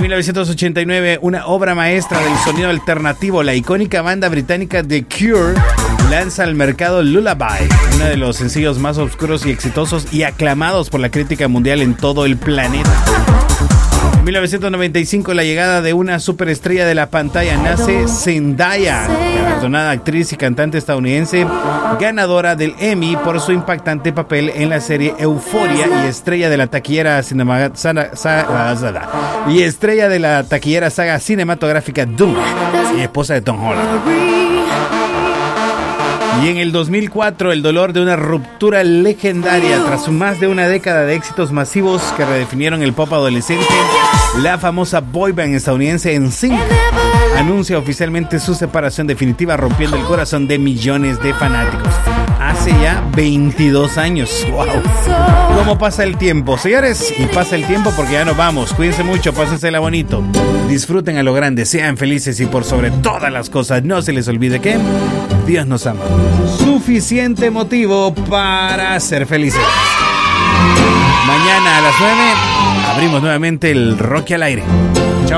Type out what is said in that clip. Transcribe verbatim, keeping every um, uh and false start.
mil novecientos ochenta y nueve, una obra maestra del sonido alternativo, la icónica banda británica The Cure lanza al mercado Lullaby, uno de los sencillos más oscuros y exitosos y aclamados por la crítica mundial en todo el planeta. En mil novecientos noventa y cinco, la llegada de una superestrella de la pantalla, nace Zendaya, galardonada actriz y cantante estadounidense, ganadora del Emmy por su impactante papel en la serie Euphoria y estrella de la taquillera cinema, saga, saga, y estrella de la taquillera saga cinematográfica Dune y esposa de Tom Holland. Y en el dos mil cuatro, el dolor de una ruptura legendaria. Tras más de una década de éxitos masivos que redefinieron el pop adolescente, la famosa boyband estadounidense N Sync anuncia oficialmente su separación definitiva, rompiendo el corazón de millones de fanáticos. Hace ya veintidós años. ¡Wow! ¿Cómo pasa el tiempo, señores? Y pasa el tiempo porque ya nos vamos. Cuídense mucho, pásensela bonito. Disfruten a lo grande, sean felices y por sobre todas las cosas, no se les olvide que Dios nos ama. Suficiente motivo para ser felices. Mañana a las nueve abrimos nuevamente el Rocky al aire.